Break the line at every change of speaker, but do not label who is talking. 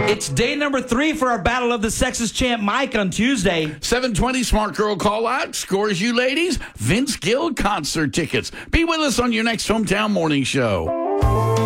It's day number 3 for our Battle of the Sexes champ Mike on Tuesday.
7:20 Smart Girl Call Out scores you ladies Vince Gill concert tickets. Be with us on your next Hometown Morning Show.